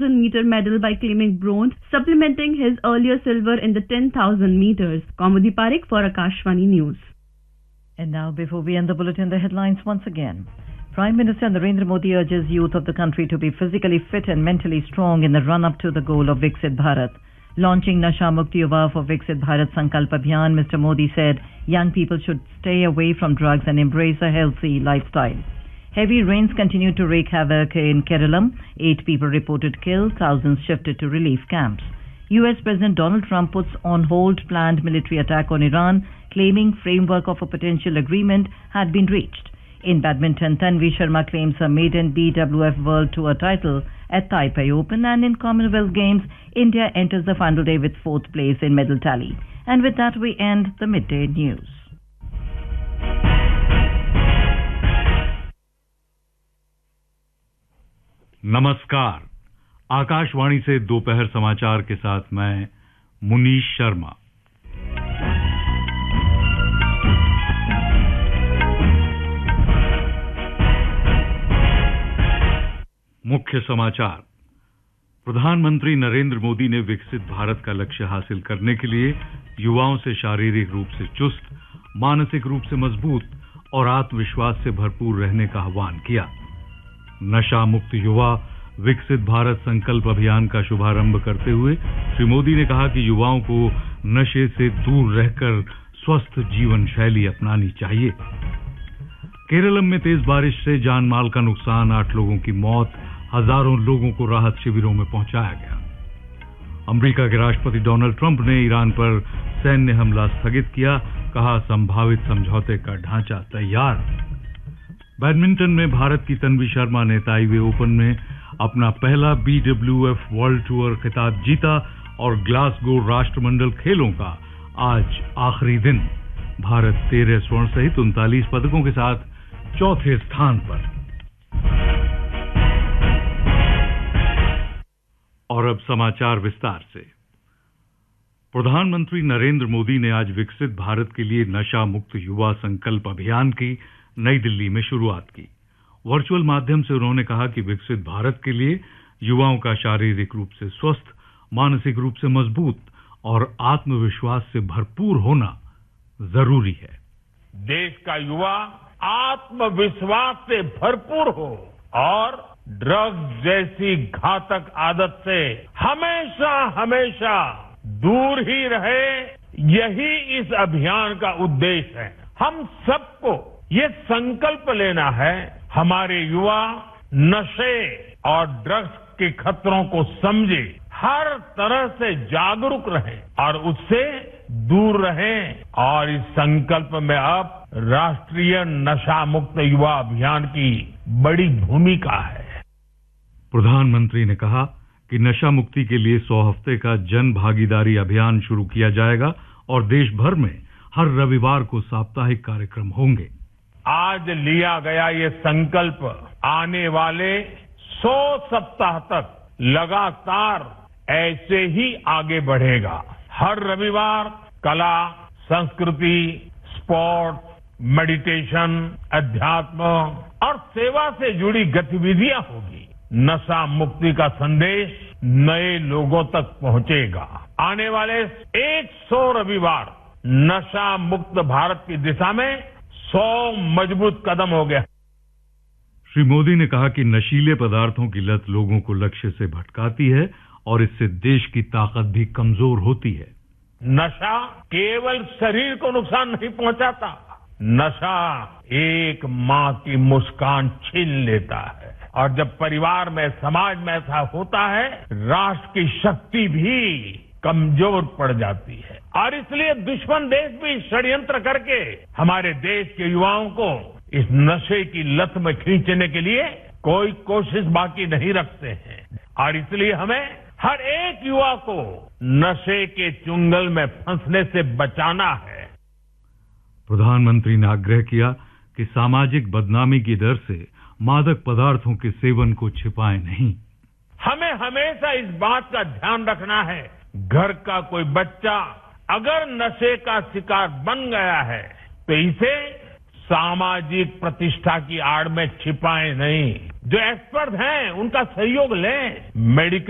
10,000-meter medal by claiming bronze, supplementing his earlier silver in the 10,000 meters. Kaumudi Parekh for Akashvani News. And now, before we end the bulletin, the headlines once again. Prime Minister Narendra Modi urges youth of the country to be physically fit and mentally strong in the run-up to the goal of Viksit Bharat. Launching Nasha Mukti Yuva for Viksit Bharat Sankalp Abhiyan, Mr. Modi said young people should stay away from drugs and embrace a healthy lifestyle. Heavy rains continue to wreak havoc in Kerala. 8 people reported killed, thousands shifted to relief camps. US President Donald Trump puts on hold planned military attack on Iran, claiming framework of a potential agreement had been reached. In badminton, Tanvi Sharma claims her maiden BWF World Tour title at Taipei Open, and in Commonwealth Games, India enters the final day with 4th place in medal tally. And with that, we end the midday news. नमस्कार, आकाशवाणी से दोपहर समाचार के साथ मैं मुनीश शर्मा। मुख्य समाचार। प्रधानमंत्री नरेंद्र मोदी ने विकसित भारत का लक्ष्य हासिल करने के लिए युवाओं से शारीरिक रूप से चुस्त, मानसिक रूप से मजबूत और आत्मविश्वास से भरपूर रहने का आह्वान किया। नशा मुक्त युवा विकसित भारत संकल्प अभियान का शुभारंभ करते हुए श्री मोदी ने कहा कि युवाओं को नशे से दूर रहकर स्वस्थ जीवन शैली अपनानी चाहिए। केरलम में तेज बारिश से जान माल का नुकसान, 8 लोगों की मौत, हजारों लोगों को राहत शिविरों में पहुंचाया गया। अमेरिका के राष्ट्रपति डोनाल्ड ट्रंप ने ईरान पर सैन्य हमला स्थगित किया, कहा संभावित समझौते का ढांचा तैयार। बैडमिंटन में भारत की तन्वी शर्मा ने ताइवे ओपन में अपना पहला BWF वर्ल्ड टूर खिताब जीता और ग्लासगो राष्ट्रमंडल खेलों का आज आखिरी दिन। भारत 13 स्वर्ण सहित 39 पदकों के साथ चौथे स्थान पर। और अब समाचार विस्तार से। प्रधानमंत्री नरेंद्र मोदी ने आज विकसित भारत के लिए नशा मुक्त युवा संकल्प अभियान की नई दिल्ली में शुरुआत की। वर्चुअल माध्यम से उन्होंने कहा कि विकसित भारत के लिए युवाओं का शारीरिक रूप से स्वस्थ, मानसिक रूप से मजबूत और आत्मविश्वास से भरपूर होना जरूरी है। देश का युवा आत्मविश्वास से भरपूर हो और ड्रग्स जैसी घातक आदत से हमेशा हमेशा दूर ही रहे, यही इस अभियान का उद्देश्य है। हम सबको ये संकल्प लेना है, हमारे युवा नशे और ड्रग्स के खतरों को समझे, हर तरह से जागरूक रहें और उससे दूर रहें। और इस संकल्प में अब राष्ट्रीय नशा मुक्त युवा अभियान की बड़ी भूमिका है। प्रधानमंत्री ने कहा कि नशा मुक्ति के लिए 100 हफ्ते का जन भागीदारी अभियान शुरू किया जाएगा और देश भर में हर रविवार को साप्ताहिक कार्यक्रम होंगे। आज लिया गया ये संकल्प आने वाले 100 सप्ताह तक लगातार ऐसे ही आगे बढ़ेगा। हर रविवार कला, संस्कृति, स्पोर्ट्स, मेडिटेशन, अध्यात्म और सेवा से जुड़ी गतिविधियां होगी। नशा मुक्ति का संदेश नए लोगों तक पहुंचेगा। आने वाले 100 रविवार नशा मुक्त भारत की दिशा में 100 मजबूत कदम हो गया। श्री मोदी ने कहा कि नशीले पदार्थों की लत लोगों को लक्ष्य से भटकाती है और इससे देश की ताकत भी कमजोर होती है। नशा केवल शरीर को नुकसान नहीं पहुंचाता, नशा एक मां की मुस्कान छीन लेता है और जब परिवार में, समाज में ऐसा होता है, राष्ट्र की शक्ति भी कमजोर पड़ जाती है। और इसलिए दुश्मन देश भी षड्यंत्र करके हमारे देश के युवाओं को इस नशे की लत में खींचने के लिए कोई कोशिश बाकी नहीं रखते हैं। और इसलिए हमें हर एक युवा को नशे के चुंगल में फंसने से बचाना है। प्रधानमंत्री ने आग्रह किया कि सामाजिक बदनामी की डर से मादक पदार्थों के सेवन को छिपाएं नहीं। हमें हमेशा इस बात का ध्यान रखना है, घर का कोई बच्चा अगर नशे का शिकार बन गया है तो इसे सामाजिक प्रतिष्ठा की आड़ में छिपाएं नहीं। जो एक्सपर्ट हैं उनका सहयोग लें, मेडिकल